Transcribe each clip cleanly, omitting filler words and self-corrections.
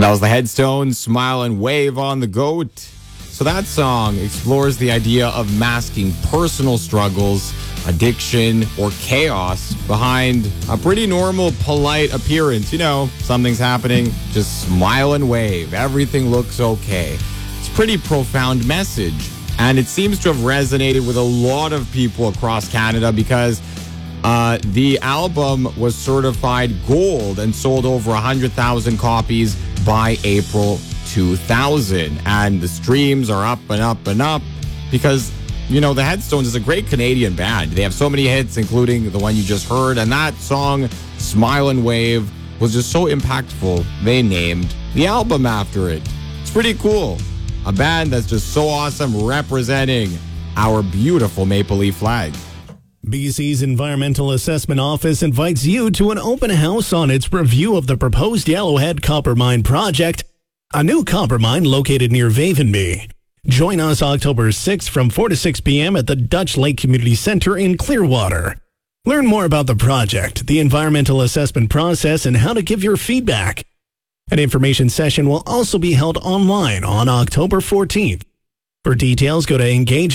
That was the Headstones, Smile and Wave on the Goat. So that song explores the idea of masking personal struggles, addiction, or chaos behind a pretty normal, polite appearance. You know, something's happening, just smile and wave. Everything looks okay. It's a pretty profound message, and it seems to have resonated with a lot of people across Canada because the album was certified gold and sold over 100,000 copies by April 2000. And the streams are up and up and up because, you know, the Headstones is a great Canadian band. They have so many hits, including the one you just heard. And that song, Smile and Wave, was just so impactful, they named the album after it. It's pretty cool. A band that's just so awesome, representing our beautiful Maple Leaf flag. BC's Environmental Assessment Office invites you to an open house on its review of the proposed Yellowhead Copper Mine project, a new copper mine located near Vavenby. Join us October 6th from 4 to 6 p.m. at the Dutch Lake Community Center in Clearwater. Learn more about the project, the environmental assessment process, and how to give your feedback. An information session will also be held online on October 14th. For details, go to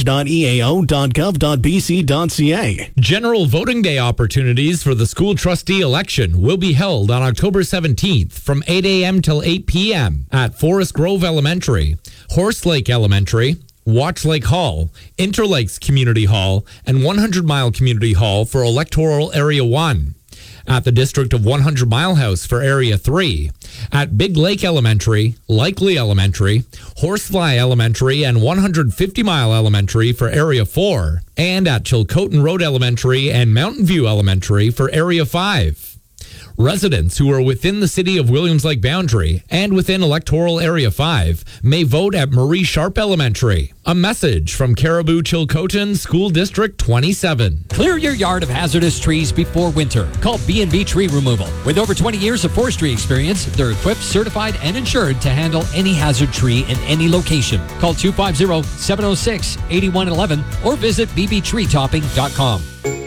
engage.eao.gov.bc.ca. General voting day opportunities for the school trustee election will be held on October 17th from 8 a.m. till 8 p.m. at Forest Grove Elementary, Horse Lake Elementary, Watch Lake Hall, Interlakes Community Hall, and 100 Mile Community Hall for Electoral Area 1. At the District of 100 Mile House for Area 3, at Big Lake Elementary, Likely Elementary, Horsefly Elementary, and 150 Mile Elementary for Area 4, and at Chilcotin Road Elementary and Mountain View Elementary for Area 5. Residents who are within the City of Williams Lake boundary and within Electoral Area 5 may vote at Marie Sharp Elementary. A message from Caribou Chilcotin School District 27. Clear your yard of hazardous trees before winter. Call B&B Tree Removal. With over 20 years of forestry experience, they're equipped, certified, and insured to handle any hazard tree in any location. Call 250-706-8111 or visit bbtreetopping.com.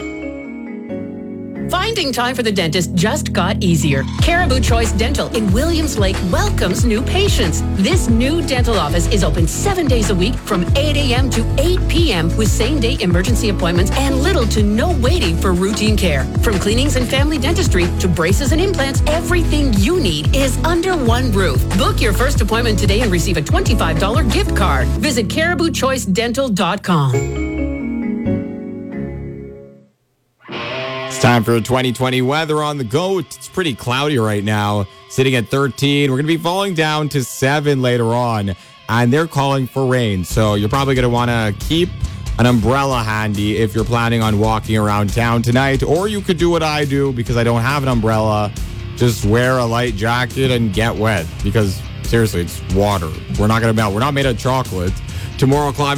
Finding time for the dentist just got easier. Caribou Choice Dental in Williams Lake welcomes new patients. This new dental office is open 7 days a week from 8 a.m. to 8 p.m. with same-day emergency appointments and little to no waiting for routine care. From cleanings and family dentistry to braces and implants, everything you need is under one roof. Book your first appointment today and receive a $25 gift card. Visit caribouchoicedental.com. Time for 2020 weather on the Goat. It's pretty cloudy right now, sitting at 13. We're going to be falling down to 7 later on, and they're calling for rain. So you're probably going to want to keep an umbrella handy if you're planning on walking around town tonight, or you could do what I do because I don't have an umbrella. Just wear a light jacket and get wet because seriously, it's water. We're not made of chocolate. Tomorrow, climate